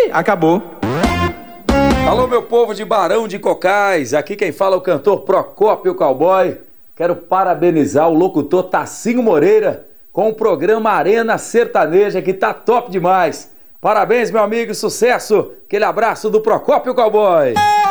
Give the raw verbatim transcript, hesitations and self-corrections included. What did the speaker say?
Ih, acabou. Alô, meu povo de Barão de Cocais, aqui quem fala é o cantor Procópio Cowboy. Quero parabenizar o locutor Tacinho Moreira com o programa Arena Sertaneja, que tá top demais. Parabéns, meu amigo, sucesso. Aquele abraço do Procópio Cowboy.